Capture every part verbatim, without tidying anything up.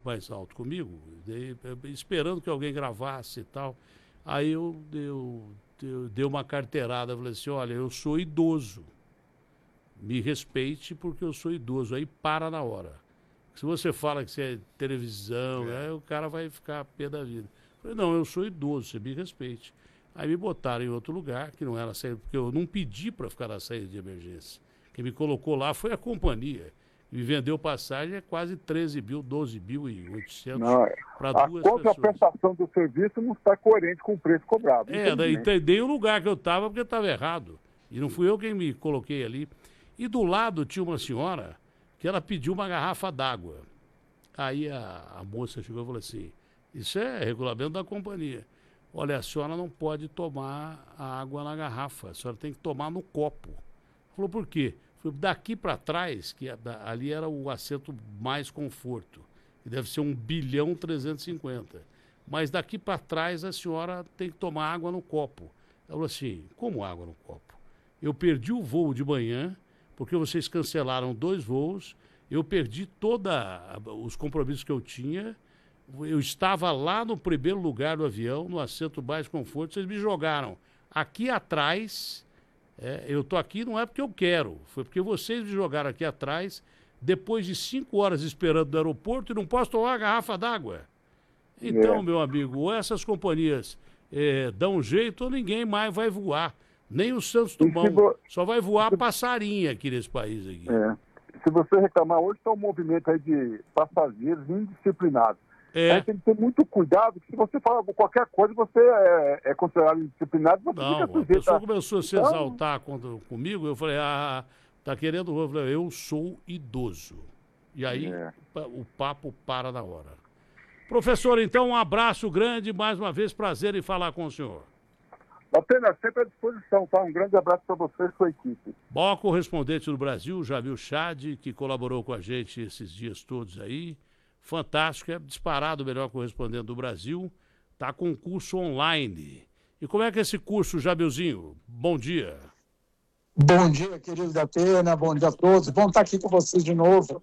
mais alto comigo, daí, esperando que alguém gravasse e tal. Aí eu, eu, eu dei uma carteirada, falei assim, olha, eu sou idoso. Me respeite porque eu sou idoso. Aí para na hora. Se você fala que você é televisão, é. Né, o cara vai ficar a pé da vida. Eu falei, não, eu sou idoso, você me respeite. Aí me botaram em outro lugar, que não era saída, porque eu não pedi para ficar na saída de emergência. Quem me colocou lá foi a companhia. Me vendeu passagem é quase treze mil, doze mil e oitocentos para duas pessoas. A prestação do serviço não está coerente com o preço cobrado. É, daí entendei o lugar que eu estava porque estava errado. E não fui eu quem me coloquei ali. E do lado tinha uma senhora que ela pediu uma garrafa d'água. Aí a, a moça chegou e falou assim, isso é regulamento da companhia. Olha, a senhora não pode tomar a água na garrafa, a senhora tem que tomar no copo. Falou, por quê? Falei, daqui para trás, que ali era o assento mais conforto, que deve ser um bilhão trezentos e cinquenta. Mas daqui para trás a senhora tem que tomar água no copo. Ela falou assim, como água no copo? Eu perdi o voo de manhã, porque vocês cancelaram dois voos, eu perdi todos os compromissos que eu tinha, eu estava lá no primeiro lugar do avião, no assento mais conforto, vocês me jogaram aqui atrás, é, eu estou aqui não é porque eu quero, foi porque vocês me jogaram aqui atrás, depois de cinco horas esperando no aeroporto e não posso tomar uma garrafa d'água. Então, é. meu amigo, ou essas companhias é, dão um jeito ou ninguém mais vai voar. Nem o Santos Dumont, vo... só vai voar passarinho aqui nesse país. Aqui. É. Se você reclamar, hoje está um movimento aí de passageiros indisciplinados. É. Aí tem que ter muito cuidado, que se você fala qualquer coisa, você é, é considerado indisciplinado, você não, fica sujeito a pessoa a... começou a se então... exaltar contra, comigo, eu falei, ah, tá querendo... Eu falei, eu sou idoso. E aí é. o papo para na hora. Professor, então, um abraço grande, mais uma vez, prazer em falar com o senhor. Apenas sempre à disposição, tá? Um grande abraço para você e sua equipe. Bom, correspondente do Brasil, Jamil Chad, que colaborou com a gente esses dias todos aí. Fantástico, é disparado o melhor correspondente do Brasil. Está com um curso online. E como é que é esse curso, Jamilzinho? Bom dia. Bom dia, querido Datena, bom dia a todos. Bom estar aqui com vocês de novo.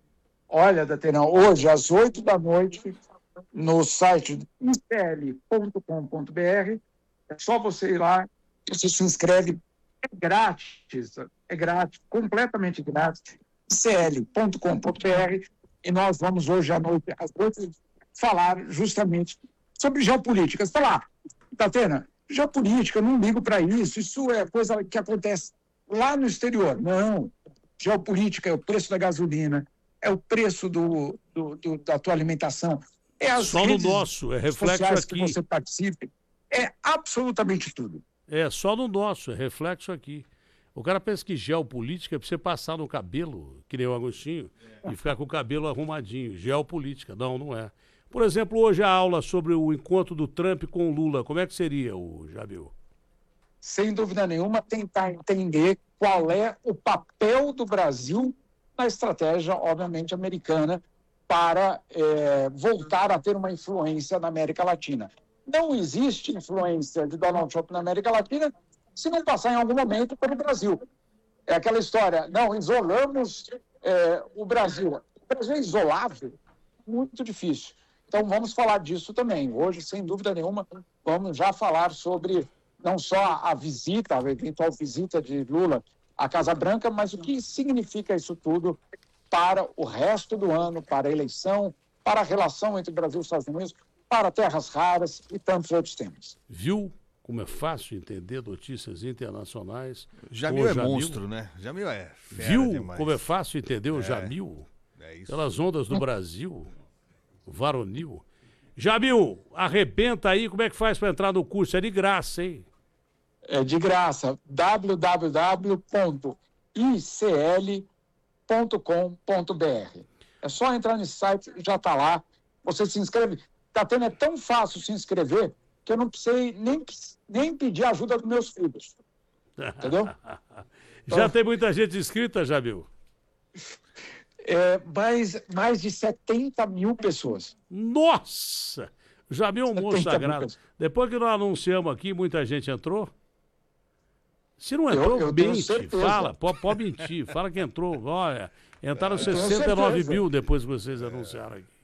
Olha, Datena, hoje às oito da noite, no site i c l ponto com ponto b r, é só você ir lá, você se inscreve, é grátis, é grátis, completamente grátis, i c l ponto com ponto b r, e nós vamos hoje à noite, às oito, falar justamente sobre geopolítica. Você está lá, Datena, geopolítica, eu não ligo para isso, isso é coisa que acontece lá no exterior. Não, geopolítica é o preço da gasolina, é o preço do, do, do, da tua alimentação, é as só no nosso, é reflexo aqui. Que você participe, é absolutamente tudo. É só no nosso, é reflexo aqui. O cara pensa que geopolítica é para você passar no cabelo, que nem o Agostinho, é. e ficar com o cabelo arrumadinho. Geopolítica, não, não é. Por exemplo, hoje a aula sobre o encontro do Trump com o Lula, como é que seria, o Jamil? Sem dúvida nenhuma, tentar entender qual é o papel do Brasil na estratégia, obviamente, americana para é, voltar a ter uma influência na América Latina. Não existe influência de Donald Trump na América Latina se não passar em algum momento pelo Brasil. É aquela história, não, isolamos é, o Brasil. O Brasil é isolável, muito difícil. Então vamos falar disso também. Hoje, sem dúvida nenhuma, vamos já falar sobre não só a visita, a eventual visita de Lula à Casa Branca, mas o que significa isso tudo para o resto do ano, para a eleição, para a relação entre o Brasil e os Estados Unidos, para terras raras e tantos outros temas. Viu como é fácil entender notícias internacionais? Jamil é Jamil, monstro, né? Jamil é fera. Viu demais. como é fácil entender o é. Jamil? É isso. Pelas ondas do Brasil, varonil. Jamil, arrebenta aí, como é que faz para entrar no curso? É de graça, hein? É de graça. w w w ponto i c l ponto com ponto b r. É só entrar nesse site, já está lá. Você se inscreve. Datena, é tão fácil se inscrever que eu não precisei nem, nem pedir ajuda dos meus filhos. Entendeu? Já então, tem muita gente inscrita, Jamil? É, mais, mais de setenta mil pessoas. Nossa! Jamil é um moço sagrado. Depois que nós anunciamos aqui, muita gente entrou? Se não entrou, eu, eu mente. Fala, pode, pode mentir. Fala que entrou. Olha, entraram sessenta e nove mil depois que vocês anunciaram aqui.